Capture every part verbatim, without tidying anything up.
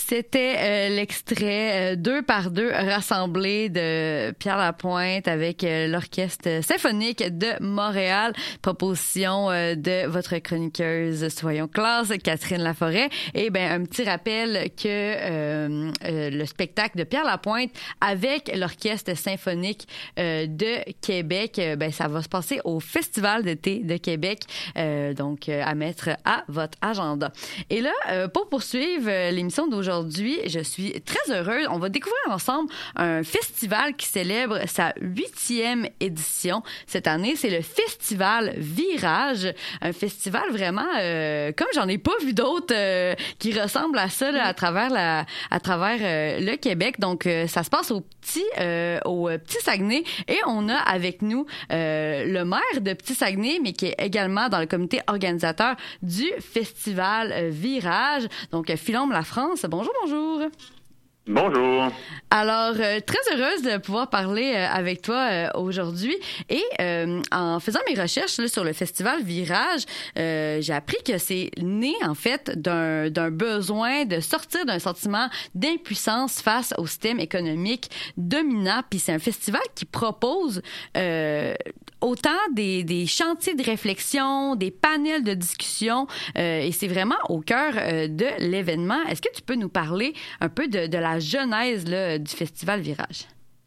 C'était euh, l'extrait euh, deux par deux rassemblé de Pierre Lapointe avec euh, l'Orchestre symphonique de Montréal. Proposition euh, de votre chroniqueuse Soyons classe, Catherine Laforêt. Et ben un petit rappel que euh, euh, le spectacle de Pierre Lapointe avec l'Orchestre symphonique euh, de Québec, euh, ben ça va se passer au Festival d'été de Québec. Euh, donc euh, à mettre à votre agenda. Et là, euh, pour poursuivre euh, l'émission d'aujourd'hui, je suis très heureuse. On va découvrir ensemble un festival qui célèbre sa huitième édition. Cette année, c'est le Festival Virage. Un festival vraiment, euh, comme j'en ai pas vu d'autres, euh, qui ressemblent à ça là, à travers, la, à travers euh, le Québec. Donc, euh, ça se passe au petit, euh, au petit Saguenay. Et on a avec nous euh, le maire de Petit Saguenay, mais qui est également dans le comité organisateur du Festival euh, Virage. Donc, Philombe Lafrance, bonjour, bonjour. Bonjour. Alors, euh, très heureuse de pouvoir parler euh, avec toi euh, aujourd'hui. Et euh, en faisant mes recherches là, sur le Festival Virage, euh, j'ai appris que c'est né, en fait, d'un, d'un besoin de sortir d'un sentiment d'impuissance face au système économique dominant. Puis c'est un festival qui propose euh, autant des, des chantiers de réflexion, des panels de discussion, euh, et c'est vraiment au cœur euh, de l'événement. Est-ce que tu peux nous parler un peu de, de la genèse là, du Festival Virage?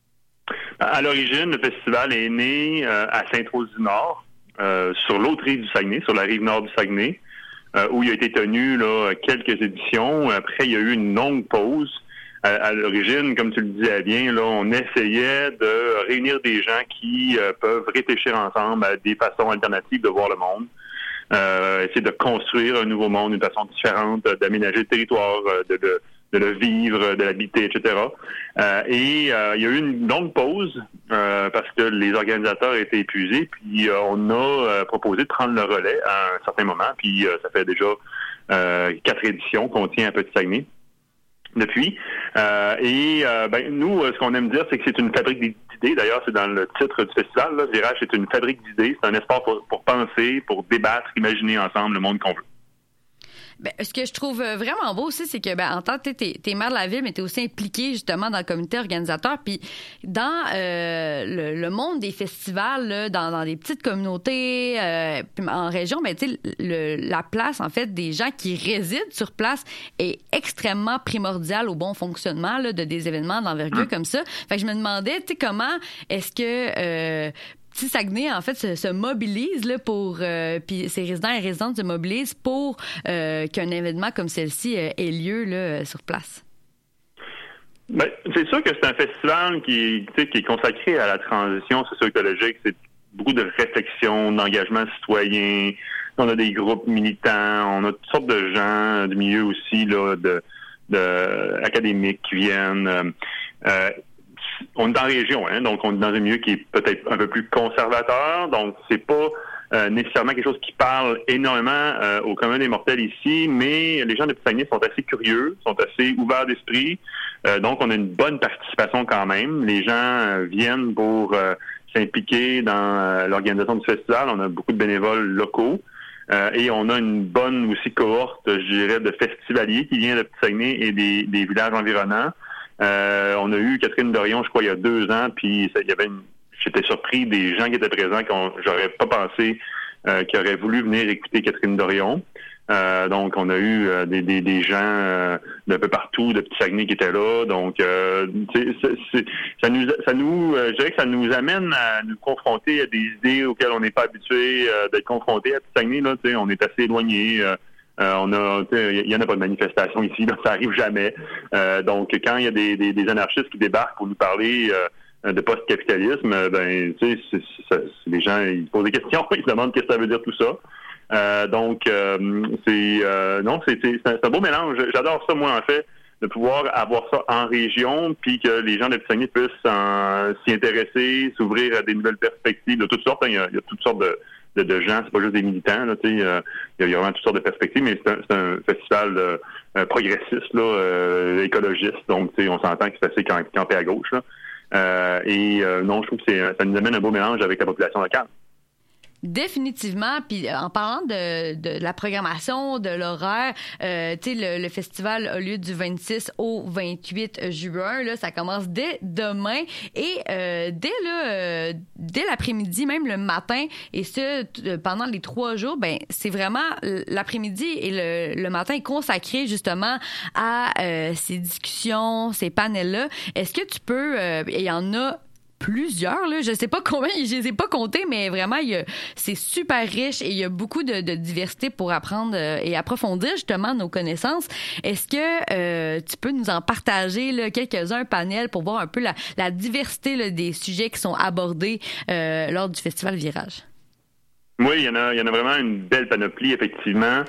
À l'origine, le festival est né euh, à Sainte-Rose-du-Nord, euh, sur l'autre rive du Saguenay, sur la rive nord du Saguenay, euh, où il a été tenu là, quelques éditions. Après, il y a eu une longue pause. À, à l'origine, comme tu le disais bien, là, on essayait de réunir des gens qui euh, peuvent réfléchir ensemble à des façons alternatives de voir le monde, euh, essayer de construire un nouveau monde, une façon différente d'aménager le territoire, de, de, de le vivre, de l'habiter, et cetera. Euh, et euh, il y a eu une longue pause euh, parce que les organisateurs étaient épuisés, puis euh, on a euh, proposé de prendre le relais à un certain moment, puis euh, ça fait déjà euh, quatre éditions qu'on tient à Petit Saguenay depuis. Euh, et euh, ben nous, ce qu'on aime dire, c'est que c'est une fabrique d'idées. D'ailleurs, c'est dans le titre du festival. Là, Virage, c'est une fabrique d'idées. C'est un espace pour, pour penser, pour débattre, imaginer ensemble le monde qu'on veut. Ben, ce que je trouve vraiment beau aussi, c'est que, ben, en tant que t'es, t'es maire de la ville, mais t'es aussi impliqué justement dans le comité organisateur, puis dans euh, le, le monde des festivals, là, dans, dans des petites communautés, euh, puis en région, ben, tu sais, le, la place, en fait, des gens qui résident sur place est extrêmement primordiale au bon fonctionnement là, de des événements d'envergure mmh. comme ça. Fait que je me demandais, tu sais, comment est-ce que euh, Petit Saguenay, en fait, se, se mobilise là, pour... Euh, puis ses résidents et résidentes se mobilisent pour euh, qu'un événement comme celle-ci euh, ait lieu là, sur place. Ben, c'est sûr que c'est un festival qui, qui est consacré à la transition socio-écologique. C'est beaucoup de réflexion, d'engagement citoyen. On a des groupes militants, on a toutes sortes de gens du milieu aussi, là, de, de académiques qui viennent... Euh, on est en région, hein, donc on est dans un milieu qui est peut-être un peu plus conservateur, donc c'est pas euh, nécessairement quelque chose qui parle énormément euh, au commun des mortels ici, mais les gens de Petit Saguenay sont assez curieux, sont assez ouverts d'esprit, euh, donc on a une bonne participation quand même. Les gens euh, viennent pour euh, s'impliquer dans euh, l'organisation du festival, on a beaucoup de bénévoles locaux. Euh, et on a une bonne aussi cohorte, je dirais, de festivaliers qui vient de Petit Saguenay et des, des villages environnants. Euh, on a eu Catherine Dorion, je crois, il y a deux ans, puis il y avait une, j'étais surpris des gens qui étaient présents, qu'on j'aurais pas pensé euh, qui auraient voulu venir écouter Catherine Dorion. Euh, donc, on a eu euh, des, des, des gens euh, d'un peu partout, de Petit Saguenay qui étaient là. Donc, euh, c'est, c'est, c'est, ça nous, ça nous, euh, je dirais que ça nous amène à nous confronter à des idées auxquelles on n'est pas habitué euh, d'être confronté à Petit Saguenay. Là, on est assez éloigné. Euh, Euh, on a, il y en a pas de manifestation ici, là, ça arrive jamais. Euh, donc, quand il y a des, des, des anarchistes qui débarquent pour nous parler euh, de post-capitalisme, ben, tu sais, c'est, c'est, c'est, les gens ils posent des questions, ils se demandent qu'est-ce que ça veut dire tout ça. Euh, donc, euh, c'est, euh, non, c'est, c'est, c'est un beau mélange. J'adore ça, moi, en fait, de pouvoir avoir ça en région, puis que les gens de Petit Saguenay puissent en, s'y intéresser, s'ouvrir à des nouvelles perspectives de toutes sortes. Hein, il, y a, il y a toutes sortes de De, de gens, c'est pas juste des militants, là, tu sais, euh, il y a vraiment toutes sortes de perspectives, mais c'est un, c'est un festival euh, progressiste, là, euh, écologiste, donc tu sais, on s'entend que c'est assez camp, campé à gauche, là. Euh, et euh, non, je trouve que c'est, ça nous amène un beau mélange avec la population locale. Définitivement. Puis en parlant de, de la programmation, de l'horaire, euh, tu sais, le, le festival a lieu du vingt-six au vingt-huit juin. Là, ça commence dès demain et euh, dès là, euh, dès l'après-midi, même le matin, et ce t- pendant les trois jours, ben c'est vraiment l'après-midi et le, le matin est consacré justement à euh, ces discussions, ces panels-là. Est-ce que tu peux, euh, il y en a plusieurs, là. Je sais pas combien, je les ai pas comptés, mais vraiment, il y a, c'est super riche et il y a beaucoup de, de diversité pour apprendre euh, et approfondir justement nos connaissances. Est-ce que euh, tu peux nous en partager là, quelques-uns panels pour voir un peu la, la diversité là, des sujets qui sont abordés euh, lors du Festival Virage? Oui, il y en a, il y en a vraiment une belle panoplie, effectivement.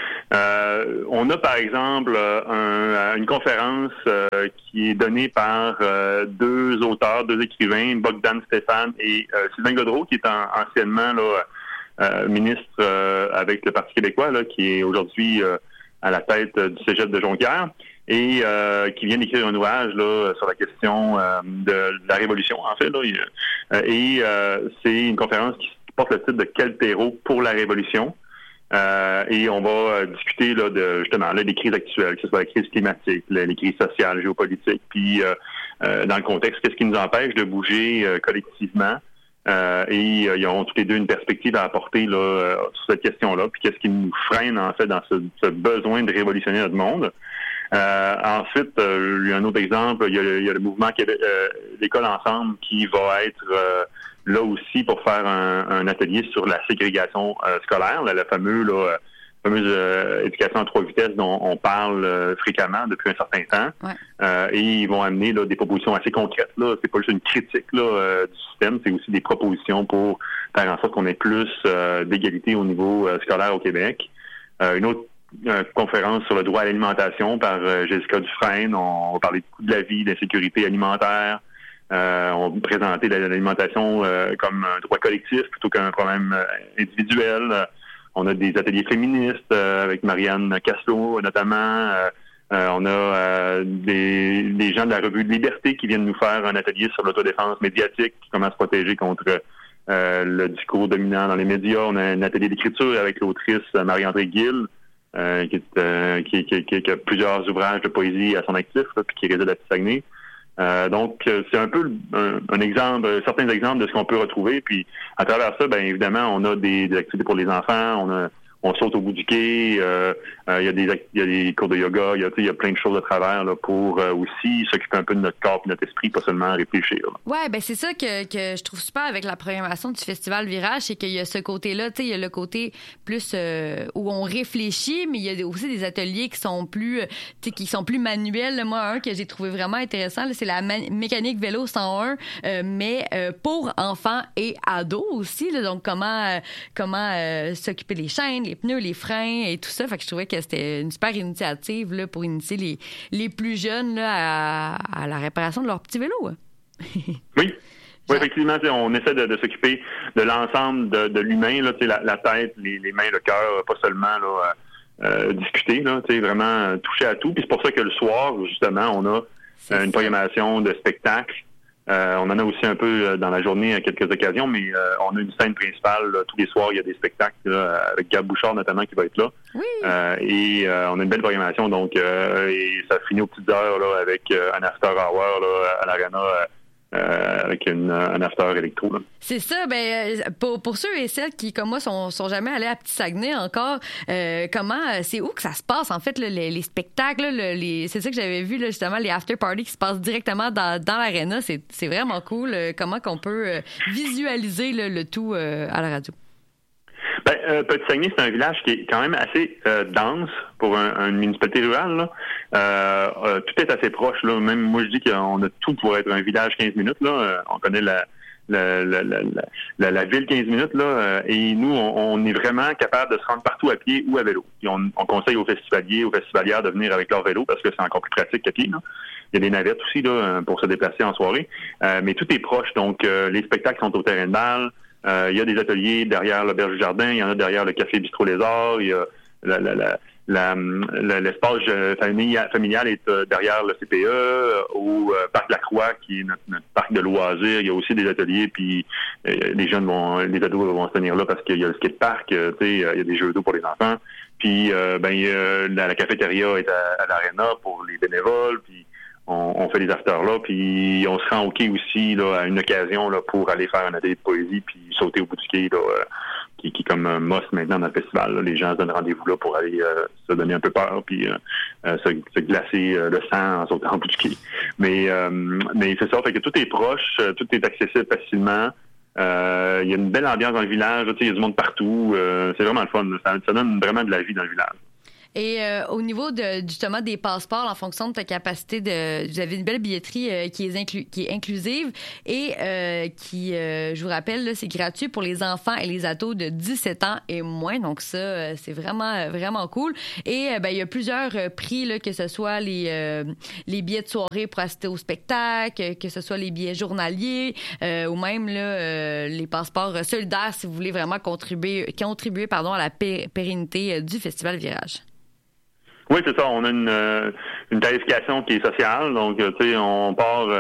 Euh, on a par exemple un, une conférence euh, qui est donnée par euh, deux auteurs, deux écrivains, Bogdan Stéphane et euh, Sylvain Gaudreault, qui est en, anciennement là, euh, ministre euh, avec le Parti québécois, là, qui est aujourd'hui euh, à la tête du Cégep de Jonquière, et euh, qui vient d'écrire un ouvrage là, sur la question euh, de, de la Révolution, en fait. Là, euh, et euh, c'est une conférence qui porte le titre de « Quel terreau pour la Révolution ». Euh, et on va euh, discuter là, de justement là, des crises actuelles, que ce soit la crise climatique, les, les crises sociales, géopolitiques, puis euh, euh, dans le contexte, qu'est-ce qui nous empêche de bouger euh, collectivement. Euh, et euh, ils ont tous les deux une perspective à apporter là, euh, sur cette question-là, puis qu'est-ce qui nous freine en fait dans ce, ce besoin de révolutionner notre monde. Euh, ensuite, euh, il y a un autre exemple, il y a, il y a le mouvement Québec, euh, l'École Ensemble qui va être euh, là aussi pour faire un, un atelier sur la ségrégation euh, scolaire, là, la fameuse, là, fameuse euh, éducation à trois vitesses dont on parle euh, fréquemment depuis un certain temps. Ouais. Euh, et ils vont amener là, des propositions assez concrètes. Là. C'est pas juste une critique là, euh, du système, c'est aussi des propositions pour faire en sorte qu'on ait plus euh, d'égalité au niveau euh, scolaire au Québec. Euh, une autre euh, conférence sur le droit à l'alimentation par euh, Jessica Dufresne. On va parler du coût de la vie, d'insécurité alimentaire. Euh, on va présenter l'alimentation euh, comme un droit collectif plutôt qu'un problème euh, individuel. Euh, on a des ateliers féministes euh, avec Marianne Casselot notamment. Euh, euh, on a euh, des, des gens de la revue de Liberté qui viennent nous faire un atelier sur l'autodéfense médiatique, comment se protéger contre euh, le discours dominant dans les médias. On a un atelier d'écriture avec l'autrice Marie-André Gill, euh, qui, est, euh, qui, qui, qui, qui a plusieurs ouvrages de poésie à son actif, là, puis qui réside à Saguenay. Euh, donc, c'est un peu un, un exemple, certains exemples de ce qu'on peut retrouver. Puis, à travers ça, bien évidemment, on a des, des activités pour les enfants, on a, on saute au bout du quai, euh, euh, il y a des, il y a des cours de yoga, il y a, il y a plein de choses à travers là, pour euh, aussi s'occuper un peu de notre corps et de notre esprit, pas seulement réfléchir. Là. Ouais, ben c'est ça que, que je trouve super avec la programmation du Festival Virage, c'est qu'il y a ce côté-là, tu sais, il y a le côté plus euh, où on réfléchit, mais il y a aussi des ateliers qui sont plus, tu sais, qui sont plus manuels. Moi, un que j'ai trouvé vraiment intéressant, là, c'est la man- mécanique vélo cent un, euh, mais euh, pour enfants et ados aussi. Là, donc comment euh, comment euh, s'occuper des chaînes, les pneus, les freins et tout ça. Fait que je trouvais que c'était une super initiative là, pour initier les, les plus jeunes là, à, à la réparation de leur petit vélo. Oui. Oui, effectivement, on essaie de, de s'occuper de l'ensemble de, de l'humain, là, la, la tête, les, les mains, le cœur, pas seulement là, euh, discuter, là, vraiment toucher à tout. Puis c'est pour ça que le soir, justement, on a euh, une programmation de spectacles. Euh, on en a aussi un peu dans la journée à quelques occasions, mais euh, on a une scène principale. Là, tous les soirs, il y a des spectacles là, avec Gab Bouchard notamment qui va être là. Oui. Euh, et euh, on a une belle programmation, donc euh, et ça finit aux petites heures là, avec euh, un after hour là, à l'Arena euh, euh, avec une, un after électro. Là. C'est ça. Ben pour, pour ceux et celles qui, comme moi, sont, sont jamais allés à Petit Saguenay encore, euh, comment c'est où que ça se passe en fait là, les, les spectacles, là, les, c'est ça que j'avais vu là, justement les after parties qui se passent directement dans, dans l'Arena. C'est, c'est vraiment cool. Euh, comment qu'on peut euh, visualiser là, le tout euh, à la radio? Ben, euh, Petit-Saguenay, c'est un village qui est quand même assez euh, dense pour un, une municipalité rurale. Là. Euh, euh, tout est assez proche. Là. Même moi, je dis qu'on a tout pour être un village quinze minutes. Là. Euh, on connaît la, la, la, la, la, la ville quinze minutes. Là. Euh, et nous, on, on est vraiment capable de se rendre partout à pied ou à vélo. Et on, on conseille aux festivaliers, aux festivalières de venir avec leur vélo parce que c'est encore plus pratique qu'à pied. Là. Il y a des navettes aussi là, pour se déplacer en soirée. Euh, mais tout est proche. Donc, euh, les spectacles sont au terrain de balle. Euh, il y a des ateliers derrière l'Auberge du Jardin, il y en a derrière le Café Bistrot Les Arts, il y a la, la, la, la, la, l'espace familial, familial est euh, derrière le C P E, euh, au euh, Parc Lacroix, qui est notre, notre parc de loisirs. Il y a aussi des ateliers, puis euh, les jeunes vont, les ados vont se tenir là parce qu'il y a le skatepark, euh, tu sais, il y a des jeux d'eau pour les enfants. Puis, euh, ben, euh, la, la cafétéria est à, à l'aréna pour les bénévoles, puis on, on fait des afters là, puis on se rend au quai aussi, là, à une occasion, là, pour aller faire un atelier de poésie, puis sauter au bout du quai, là, euh, qui, qui est comme un must maintenant dans le festival, là. Les gens se donnent rendez-vous là pour aller euh, se donner un peu peur, puis euh, euh, se, se glacer euh, le sang en sautant au bout du quai. Mais, euh, mais c'est ça, fait que tout est proche, tout est accessible facilement. Euh, il y a une belle ambiance dans le village, il y a du monde partout. Euh, c'est vraiment le fun. Ça, ça donne vraiment de la vie dans le village. Et euh, au niveau de justement des passeports, en fonction de ta capacité de, vous avez une belle billetterie euh, qui est inclus, qui est inclusive et euh, qui, euh, je vous rappelle, là, c'est gratuit pour les enfants et les ados de dix-sept ans et moins. Donc ça, euh, c'est vraiment vraiment cool. Et euh, ben il y a plusieurs euh, prix là, que ce soit les euh, les billets de soirée pour assister au spectacle, que ce soit les billets journaliers euh, ou même là euh, les passeports solidaires si vous voulez vraiment contribuer contribuer pardon à la pé- pérennité euh, du Festival Virage. Oui, c'est ça. On a une, euh, une tarification qui est sociale. Donc, tu sais, on part